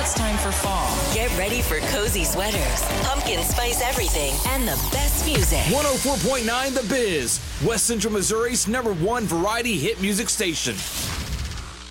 it's time for fall. Get ready for cozy sweaters, pumpkin spice everything, and the best music. 104.9 The Biz, West Central Missouri's #1 variety hit music station.